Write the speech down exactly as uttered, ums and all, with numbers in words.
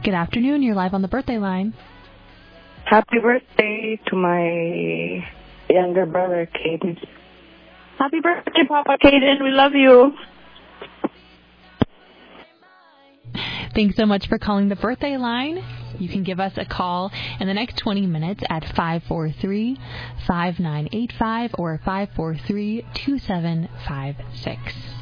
Good afternoon. You're live on the birthday line. Happy birthday to my younger brother, Caden. Happy birthday, Papa Caden. We love you. Thanks so much for calling the birthday line. You can give us a call in the next twenty minutes at five four three, five nine eight five or five four three, two seven five six.